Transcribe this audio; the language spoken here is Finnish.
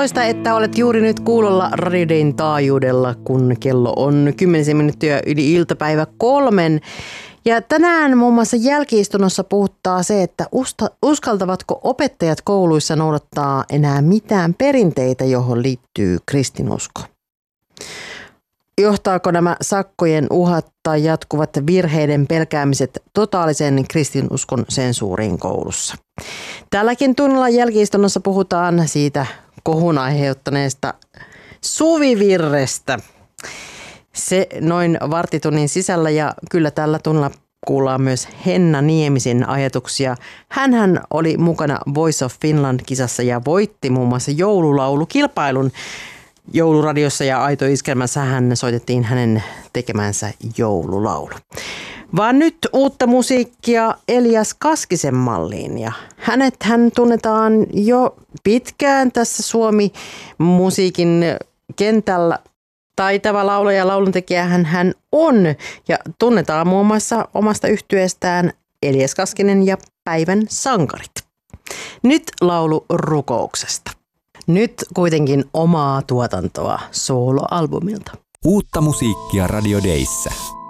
iloista, että olet juuri nyt kuulolla Radio Dayn taajuudella, kun kello on 10 minuuttia yli iltapäivä 3. Ja tänään muun muassa jälki-istunnossa puhuttaa se, että uskaltavatko opettajat kouluissa noudattaa enää mitään perinteitä, johon liittyy kristinusko. Johtaako nämä sakkojen uhat tai jatkuvat virheiden pelkäämiset totaalisen kristinuskon sensuuriin koulussa? Tälläkin tunnilla jälki-istunnossa puhutaan siitä kohun aiheuttaneesta suvivirrestä. Se noin varttitunnin sisällä ja kyllä tällä tunnilla kuullaan myös Henna Niemisen ajatuksia. Hänhän oli mukana Voice of Finland-kisassa ja voitti muun muassa joululaulukilpailun. Jouluradiossa ja Aito Iskelmässä hän soitettiin hänen tekemänsä joululaulu. Vaan nyt uutta musiikkia Elias Kaskisen malliin ja hän tunnetaan jo pitkään tässä Suomi-musiikin kentällä. Taitava laulaja ja lauluntekijä hän on ja tunnetaan muun muassa omasta yhtyeestään Elias Kaskinen ja Päivän sankarit. Nyt laulu rukouksesta. Nyt kuitenkin omaa tuotantoa soloalbumilta. Uutta musiikkia Radio Dayssä.